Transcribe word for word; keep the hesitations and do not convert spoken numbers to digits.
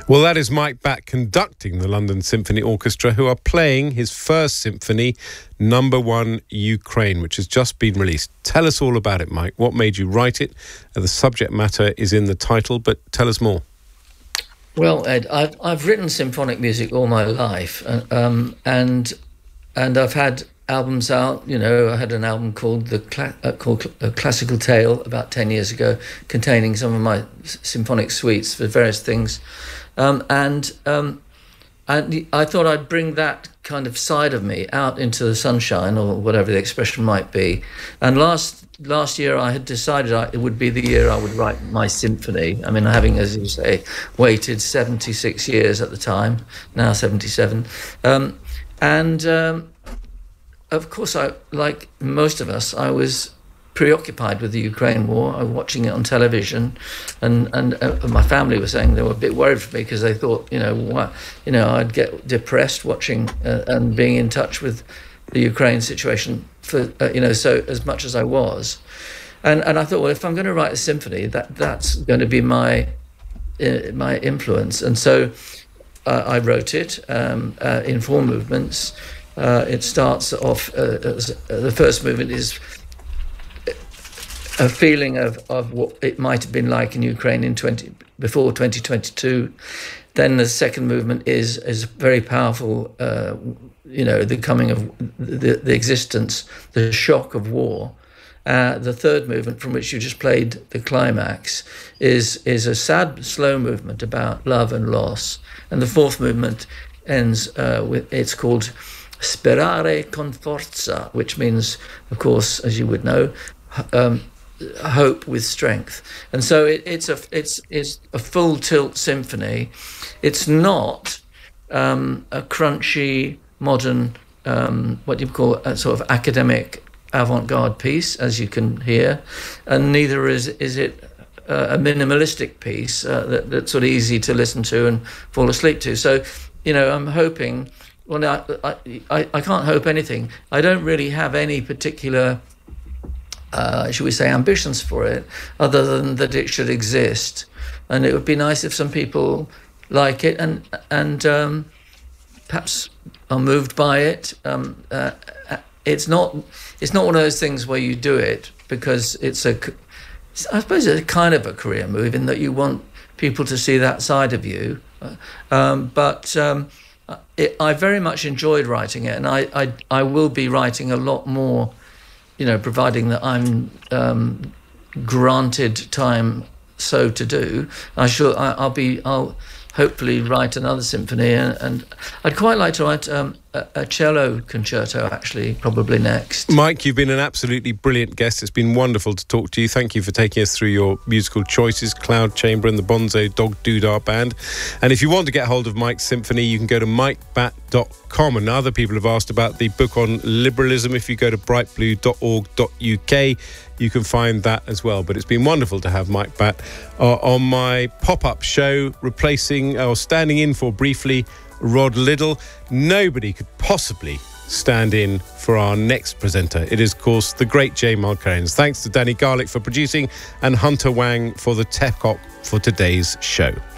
Well, that is Mike Batt conducting the London Symphony Orchestra, who are playing his first symphony, Number One Ukraine, which has just been released. Tell us all about it, Mike. What made you write it? Uh, the subject matter is in the title, but tell us more. Well, Ed, I've I've written symphonic music all my life, um, and and I've had albums out. You know, I had an album called the Cla- uh, called A Classical Tale about ten years ago, containing some of my s- symphonic suites for various things, um, and um, and I thought I'd bring that kind of side of me out into the sunshine, or whatever the expression might be. And last last year, I had decided I, it would be the year I would write my symphony. I mean, having, as you say, waited seventy-six years at the time, now seventy-seven, um, and. Um, Of course, I, like most of us, I was preoccupied with the Ukraine war. I was watching it on television, and and uh, my family were saying they were a bit worried for me because they thought, you know, what, you know, I'd get depressed watching uh, and being in touch with the Ukraine situation for uh, you know, so as much as I was, and and I thought, well, if I'm going to write a symphony, that that's going to be my uh, my influence, and so uh, I wrote it um, uh, in four movements. Uh, it starts off, uh, as, uh, the first movement is a feeling of, of what it might have been like in Ukraine in twenty before twenty twenty-two. Then the second movement is is very powerful, uh, you know, the coming of the, the existence, the shock of war. Uh, the third movement, from which you just played the climax, is is a sad, slow movement about love and loss. And the fourth movement ends uh, with, it's called Sperare con forza, which means, of course, as you would know, um, hope with strength. And so it, it's a it's it's a full tilt symphony. It's not um, a crunchy modern um, what you call a sort of academic avant-garde piece, as you can hear, and neither is is it uh, a minimalistic piece uh, that, that's sort of easy to listen to and fall asleep to. So, you know, I'm hoping. Well, I, I, I can't hope anything. I don't really have any particular, uh, should we say, ambitions for it, other than that it should exist. And it would be nice if some people like it and and um, perhaps are moved by it. Um, uh, it's not it's not one of those things where you do it because it's a, I suppose it's a kind of a career move in that you want people to see that side of you, um, but. Um, It, I very much enjoyed writing it, and I, I I will be writing a lot more, you know, providing that I'm um, granted time so to do. I shall. I, I'll be. I'll hopefully write another symphony, and, and I'd quite like to write um, a, a cello concerto. Actually, probably next. Mike, you've been an absolutely brilliant guest. It's been wonderful to talk to you. Thank you for taking us through your musical choices, Cloud Chamber and the Bonzo Dog Doodah Band. And if you want to get hold of Mike's symphony, you can go to mike batt dot com. And other people have asked about the book on liberalism. If you go to bright blue dot org dot U K, you can find that as well. But it's been wonderful to have Mike Batt uh, on my pop-up show, replacing or standing in for briefly Rod Liddle. Nobody could possibly stand in for our next presenter. It is, of course, the great Jay Mulcairns. Thanks to Danny Garlick for producing and Hunter Wang for the tech op for today's show.